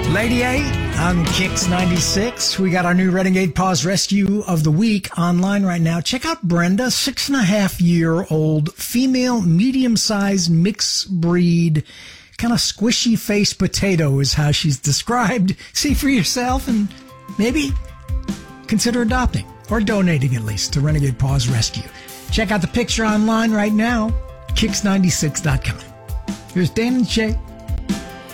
Lady A on Kicks 96. We got our new Renegade Paws Rescue of the Week online right now. Check out Brenda, 6.5-year-old female, medium-sized mixed breed, kind of squishy face potato is how she's described. See for yourself and maybe consider adopting or donating at least to Renegade Paws Rescue. Check out the picture online right now, kicks96.com. Here's Dan and Shay.